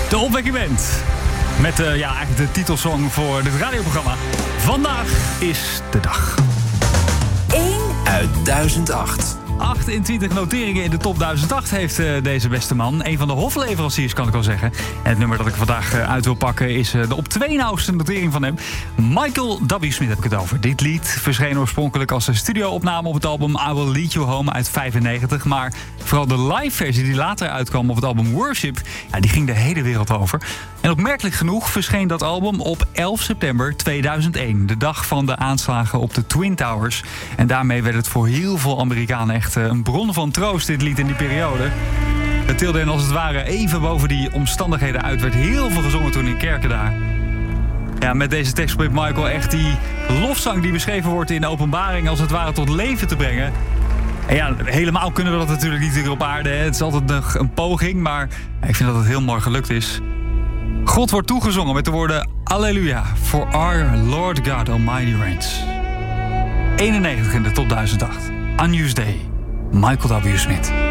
De Opwekking Band. Met eigenlijk de titelsong voor dit radioprogramma. Vandaag is de dag. 1 uit 1008. 28 noteringen in de top 1008 heeft deze beste man. Een van de hofleveranciers, kan ik wel zeggen. En het nummer dat ik vandaag uit wil pakken is de op 2 nauwste notering van hem. Michael W. Smith heb ik het over. Dit lied verscheen oorspronkelijk als een studioopname op het album I Will Lead You Home uit 95. Maar vooral de live versie die later uitkwam op het album Worship, die ging de hele wereld over. En opmerkelijk genoeg verscheen dat album op 11 september 2001. De dag van de aanslagen op de Twin Towers. En daarmee werd het voor heel veel Amerikanen echt een bron van troost, dit lied in die periode. Het tilde hen als het ware even boven die omstandigheden uit. Werd heel veel gezongen toen in kerken daar. Ja, met deze tekst probeert Michael echt die lofzang die beschreven wordt in de Openbaring als het ware tot leven te brengen. En ja, helemaal kunnen we dat natuurlijk niet hier op aarde. Hè. Het is altijd nog een poging, maar ik vind dat het heel mooi gelukt is. God wordt toegezongen met de woorden Alleluia, for our Lord God Almighty reigns. 91 in de top 1008. Unused Day, Michael W. Smith.